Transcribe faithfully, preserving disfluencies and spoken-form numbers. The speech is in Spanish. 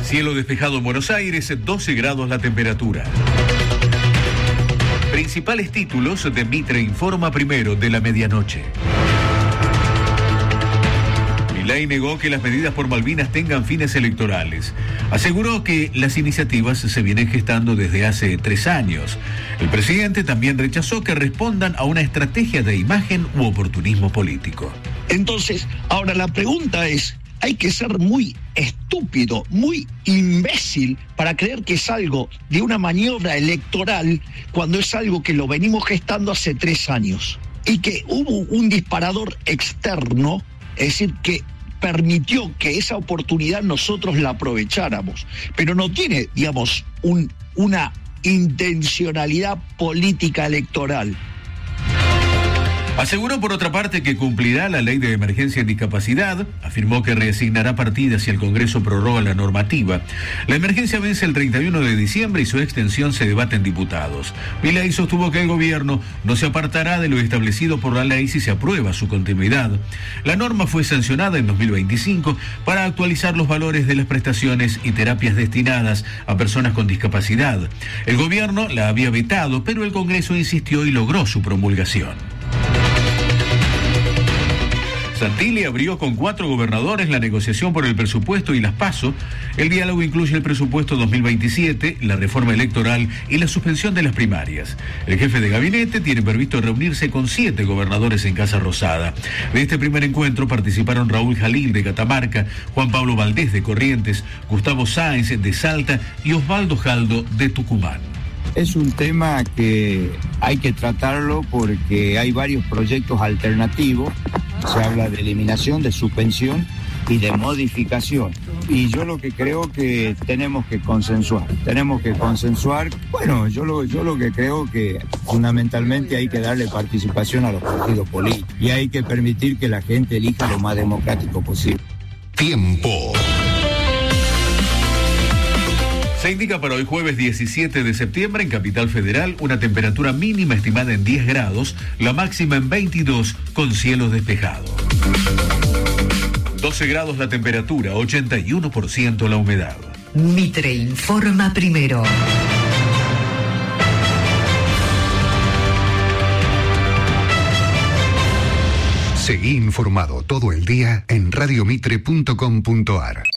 Cielo despejado en Buenos Aires, doce grados la temperatura. Principales títulos de Mitre Informa Primero de la medianoche. Milei negó que las medidas por Malvinas tengan fines electorales. Aseguró que las iniciativas se vienen gestando desde hace tres años. El presidente también rechazó que respondan a una estrategia de imagen u oportunismo político. Entonces, ahora la pregunta es, hay que ser muy estúpido, muy imbécil para creer que es algo de una maniobra electoral cuando es algo que lo venimos gestando hace tres años. Y que hubo un disparador externo, es decir, que permitió que esa oportunidad nosotros la aprovecháramos. Pero no tiene, digamos, un, una intencionalidad política electoral. Aseguró por otra parte que cumplirá la ley de emergencia en discapacidad, afirmó que reasignará partidas si el Congreso prorroga la normativa. La emergencia vence el treinta y uno de diciembre y su extensión se debate en diputados. Milei sostuvo que el gobierno no se apartará de lo establecido por la ley si se aprueba su continuidad. La norma fue sancionada en dos mil veinticinco para actualizar los valores de las prestaciones y terapias destinadas a personas con discapacidad. El gobierno la había vetado, pero el Congreso insistió y logró su promulgación. Santilli abrió con cuatro gobernadores la negociación por el presupuesto y las PASO. El diálogo incluye el presupuesto dos mil veintisiete, la reforma electoral y la suspensión de las primarias. El jefe de gabinete tiene previsto reunirse con siete gobernadores en Casa Rosada. De este primer encuentro participaron Raúl Jalil de Catamarca, Juan Pablo Valdés de Corrientes, Gustavo Sáenz de Salta y Osvaldo Jaldo de Tucumán. Es un tema que hay que tratarlo porque hay varios proyectos alternativos. Se habla de eliminación, de suspensión y de modificación. Y yo lo que creo que tenemos que consensuar. Tenemos que consensuar. Bueno, yo lo, yo lo que creo que fundamentalmente hay que darle participación a los partidos políticos. Y hay que permitir que la gente elija lo más democrático posible. Tiempo. Se indica para hoy jueves diecisiete de septiembre en Capital Federal una temperatura mínima estimada en diez grados, la máxima en veintidós con cielo despejado. doce grados la temperatura, ochenta y uno por ciento la humedad. Mitre Informa Primero. Seguí informado todo el día en radiomitre punto com punto ar.